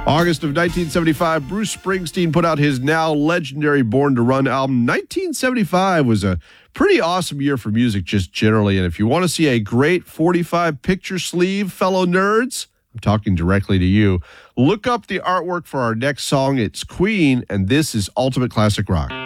August of 1975, Bruce Springsteen put out his now legendary Born to Run album. 1975 was a pretty awesome year for music just generally. And if you want to see a great 45 picture sleeve, fellow nerds, I'm talking directly to you. Look up the artwork for our next song. It's Queen, and this is Ultimate Classic Rock.